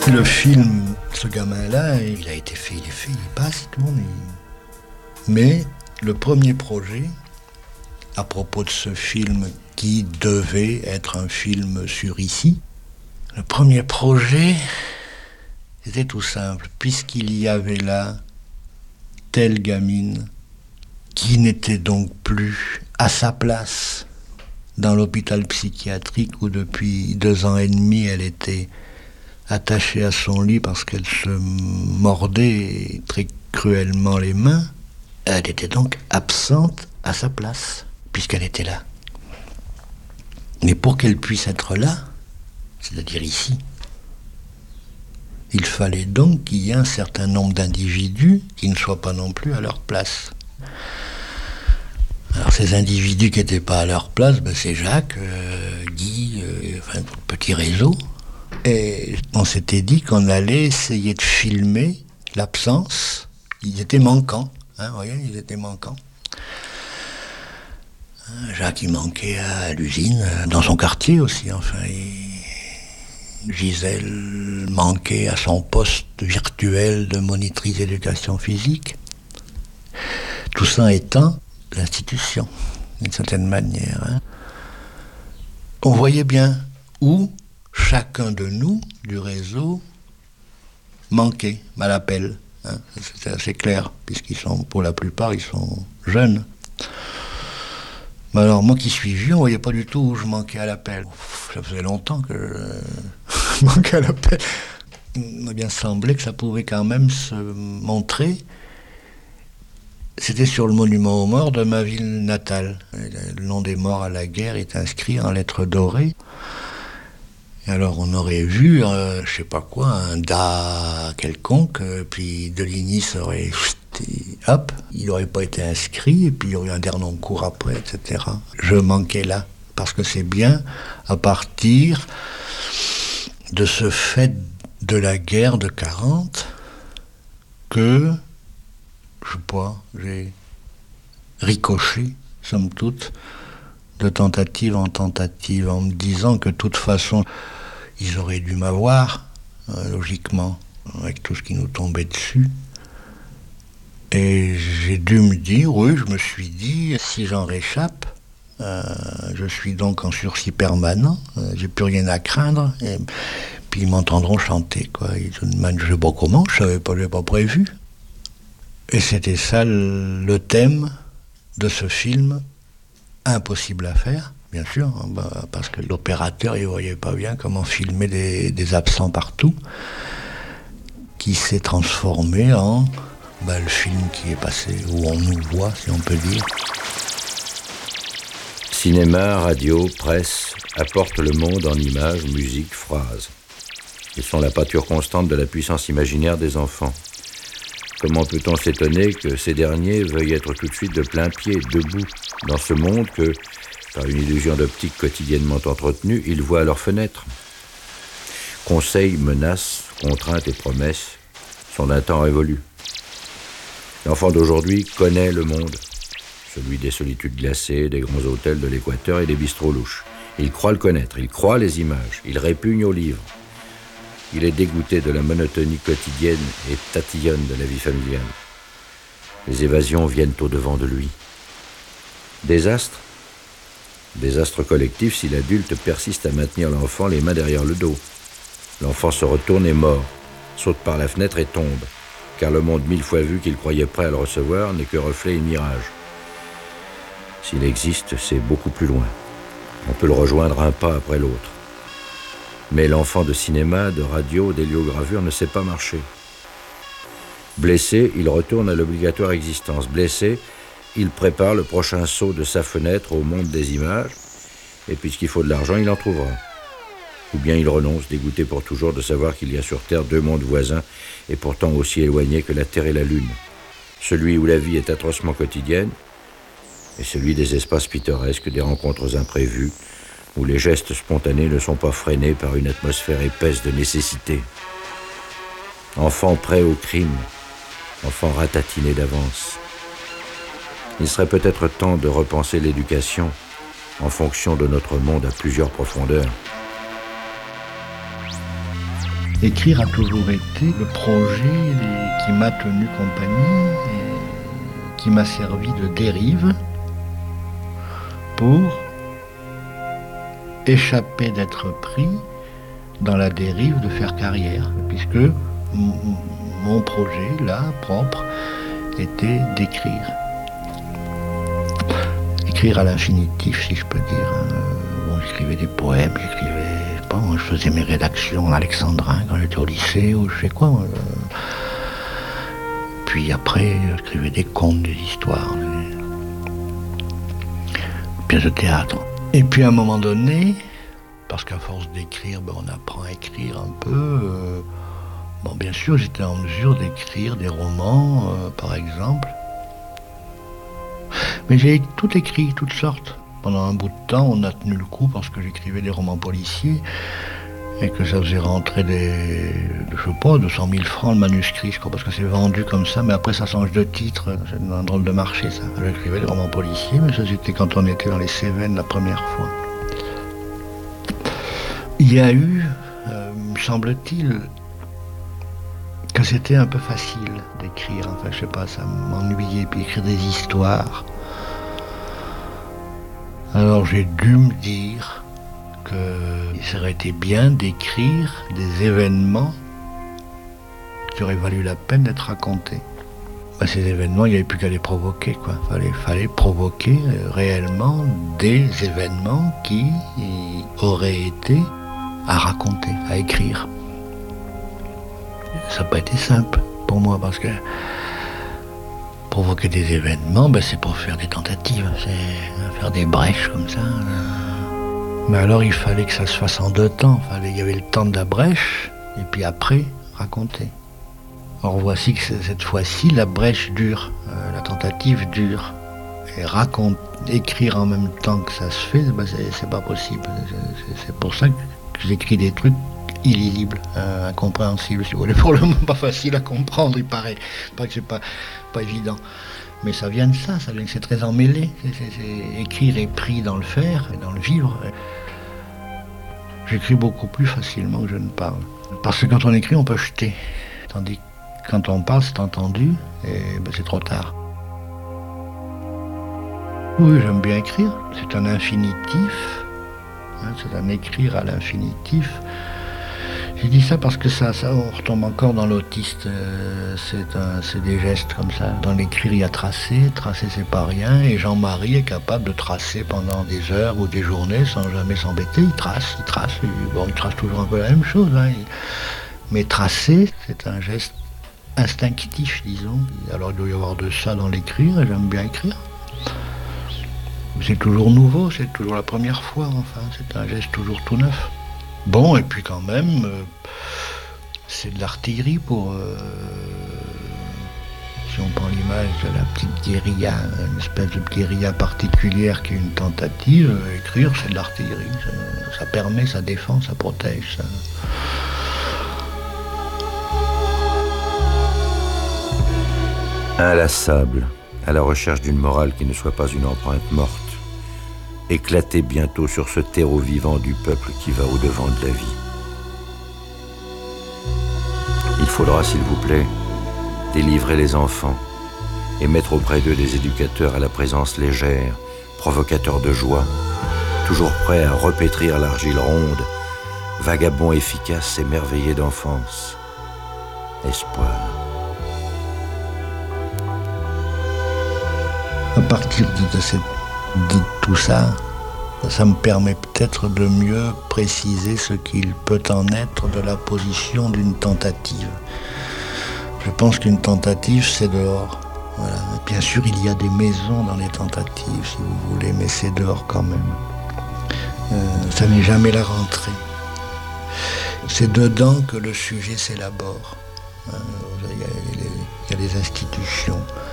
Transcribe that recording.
Le film, ce gamin-là, il a été fait, il passe, tout le monde. Mais le premier projet, à propos de ce film qui devait être un film sur ici, le premier projet était tout simple, puisqu'il y avait là telle gamine qui n'était donc plus à sa place dans l'hôpital psychiatrique où depuis 2 ans et demi elle était attachée à son lit parce qu'elle se mordait très cruellement les mains. Elle était donc absente à sa place, puisqu'elle était là. Mais pour qu'elle puisse être là, c'est-à-dire ici, il fallait donc qu'il y ait un certain nombre d'individus qui ne soient pas non plus à leur place. Alors ces individus qui n'étaient pas à leur place, c'est Jacques, Guy, enfin tout le petit réseau. Et on s'était dit qu'on allait essayer de filmer l'absence. Ils étaient manquants, vous voyez, ils étaient manquants. Jacques, il manquait à l'usine, dans son quartier aussi, enfin. Gisèle manquait à son poste virtuel de monitrice d'éducation physique. Tout ça étant l'institution, d'une certaine manière. On voyait bien où chacun de nous, du réseau, manquait à l'appel. C'était assez clair, puisqu'ils sont, pour la plupart, ils sont jeunes. Mais alors, moi qui suis vieux, on ne voyait pas du tout où je manquais à l'appel. Ça faisait longtemps que je manquais à l'appel. Il m'a bien semblé que ça pouvait quand même se montrer. C'était sur le monument aux morts de ma ville natale. Le nom des morts à la guerre est inscrit en lettres dorées. Et alors on aurait vu, je sais pas quoi, un da quelconque, puis Deligny aurait... hop, il n'aurait pas été inscrit, et puis il y aurait eu un Dernoncourt après, etc. Je manquais là, parce que c'est bien à partir de ce fait de la guerre de 40 que, je sais pas, j'ai ricoché, somme toute, de tentative en tentative, en me disant que de toute façon, ils auraient dû m'avoir, logiquement, avec tout ce qui nous tombait dessus. Et j'ai dû me dire, oui, je me suis dit, si j'en réchappe, je suis donc en sursis permanent, j'ai plus rien à craindre, et puis ils m'entendront chanter, quoi. Je ne sais pas comment, je n'avais pas prévu. Et c'était ça le thème de ce film, impossible à faire, bien sûr, parce que l'opérateur, il ne voyait pas bien comment filmer des absents partout, qui s'est transformé en le film qui est passé, où on nous voit, si on peut dire. Cinéma, radio, presse apportent le monde en images, musique, phrases. Ils sont la pâture constante de la puissance imaginaire des enfants. Comment peut-on s'étonner que ces derniers veuillent être tout de suite de plein pied, debout, dans ce monde que, par une illusion d'optique quotidiennement entretenue, ils voient à leurs fenêtres. Conseils, menaces, contraintes et promesses sont d'un temps révolu. L'enfant d'aujourd'hui connaît le monde, celui des solitudes glacées, des grands hôtels de l'Équateur et des bistrots louches. Il croit le connaître, il croit les images, il répugne aux livres. Il est dégoûté de la monotonie quotidienne et tatillonne de la vie familiale. Les évasions viennent au-devant de lui. Désastre collectif si l'adulte persiste à maintenir l'enfant les mains derrière le dos. L'enfant se retourne et mord, saute par la fenêtre et tombe, car le monde 1000 fois vu qu'il croyait prêt à le recevoir n'est que reflet et mirage. S'il existe, c'est beaucoup plus loin. On peut le rejoindre un pas après l'autre. Mais l'enfant de cinéma, de radio, d'héliogravure ne sait pas marcher. Blessé, il retourne à l'obligatoire existence. Blessé, il prépare le prochain saut de sa fenêtre au monde des images, et puisqu'il faut de l'argent, il en trouvera. Ou bien il renonce, dégoûté pour toujours de savoir qu'il y a sur Terre 2 mondes voisins, et pourtant aussi éloignés que la Terre et la Lune. Celui où la vie est atrocement quotidienne, et celui des espaces pittoresques, des rencontres imprévues, où les gestes spontanés ne sont pas freinés par une atmosphère épaisse de nécessité. Enfant prêt au crime, enfant ratatiné d'avance. Il serait peut-être temps de repenser l'éducation en fonction de notre monde à plusieurs profondeurs. Écrire a toujours été le projet qui m'a tenu compagnie et qui m'a servi de dérive pour échapper d'être pris dans la dérive de faire carrière, puisque mon projet, là, propre, était d'écrire. Écrire à l'infinitif, si je peux dire. Bon, j'écrivais des poèmes, je faisais mes rédactions en alexandrin quand j'étais au lycée, ou je sais quoi. Puis après, j'écrivais des contes, des histoires, des pièces de théâtre. Et puis à un moment donné, parce qu'à force d'écrire, on apprend à écrire un peu. Bien sûr, j'étais en mesure d'écrire des romans, par exemple. Mais j'ai tout écrit, toutes sortes. Pendant un bout de temps, on a tenu le coup parce que j'écrivais des romans policiers et que ça faisait rentrer je sais pas, 200 000 francs le manuscrit, je crois, parce que c'est vendu comme ça, mais après ça change de titre. C'est un drôle de marché, ça. J'écrivais des romans policiers, mais ça c'était quand on était dans les Cévennes la première fois. Il y a eu, me semble-t-il, que c'était un peu facile d'écrire. Enfin, je sais pas, ça m'ennuyait, puis écrire des histoires. Alors j'ai dû me dire qu'il aurait été bien d'écrire des événements qui auraient valu la peine d'être racontés. Ces événements, il n'y avait plus qu'à les provoquer, quoi. Fallait provoquer réellement des événements qui auraient été à raconter, à écrire. Ça n'a pas été simple pour moi, parce que provoquer des événements, c'est pour faire des tentatives, c'est faire des brèches comme ça. Mais alors il fallait que ça se fasse en 2 temps. Il y avait le temps de la brèche, et puis après, raconter. Or voici que cette fois-ci, la brèche dure, la tentative dure. Et écrire en même temps que ça se fait, c'est pas possible. C'est pour ça que j'écris des trucs illisibles, incompréhensibles, si vous voulez. Pour le moment, pas facile à comprendre, il paraît. Pas que c'est pas évident. Mais ça vient de ça vient que c'est très emmêlé. Écrire est pris dans le faire et dans le vivre. J'écris beaucoup plus facilement que je ne parle. Parce que quand on écrit, on peut jeter. Tandis que quand on parle, c'est entendu, et c'est trop tard. Oui, j'aime bien écrire. C'est un infinitif. C'est un écrire à l'infinitif. J'ai dit ça parce que ça, on retombe encore dans l'autiste. C'est des gestes comme ça. Dans l'écrire, il y a tracer. Tracer, c'est pas rien. Et Jean-Marie est capable de tracer pendant des heures ou des journées sans jamais s'embêter. Il trace. Il trace toujours un peu la même chose. Mais tracer, c'est un geste instinctif, disons. Alors il doit y avoir de ça dans l'écrire, et j'aime bien écrire. C'est toujours nouveau, c'est toujours la première fois, enfin. C'est un geste toujours tout neuf. Bon, et puis quand même, c'est de l'artillerie pour... si on prend l'image de la petite guérilla, une espèce de guérilla particulière qui est une tentative, écrire, c'est de l'artillerie. Ça permet, ça défend, ça protège. Inlassable, à la recherche d'une morale qui ne soit pas une empreinte morte, éclater bientôt sur ce terreau vivant du peuple qui va au-devant de la vie. Il faudra, s'il vous plaît, délivrer les enfants et mettre auprès d'eux des éducateurs à la présence légère, provocateurs de joie, toujours prêts à repétrir l'argile ronde, vagabonds efficaces, émerveillés d'enfance. Espoir. À partir de tout ça, ça me permet peut-être de mieux préciser ce qu'il peut en être de la position d'une tentative. Je pense qu'une tentative, c'est dehors. Voilà. Bien sûr, il y a des maisons dans les tentatives, si vous voulez, mais c'est dehors quand même. Ça n'est jamais la rentrée. C'est dedans que le sujet s'élabore. Il y a des institutions.